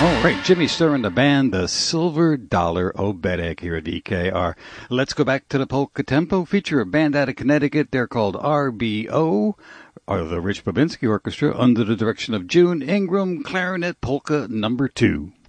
All right, Jimmy Sturr and the band, the Silver Dollar Oberek here at VKR. Let's go back to the polka tempo. Feature a band out of Connecticut. They're called RBO, or the Rich Babinski Orchestra, under the direction of June Ingram, clarinet polka number 2.